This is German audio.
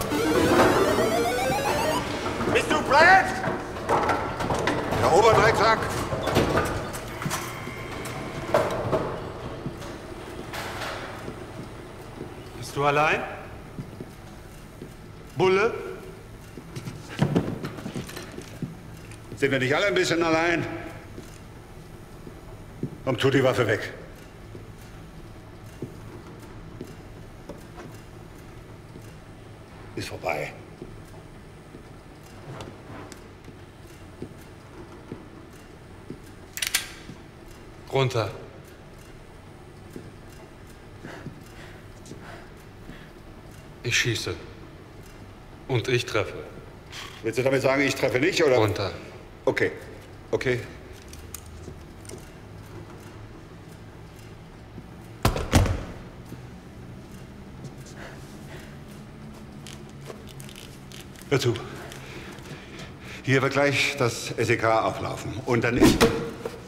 Bist du Brad? Der Oberdreitag. Bist du allein? Bulle? Sind wir nicht alle ein bisschen allein? Komm, tu die Waffe weg. Ist vorbei. Runter. Ich schieße. Und ich treffe. Willst du damit sagen, ich treffe nicht, oder? Runter. Okay. Okay. Hör zu. Hier wird gleich das SEK auflaufen. Und dann ist...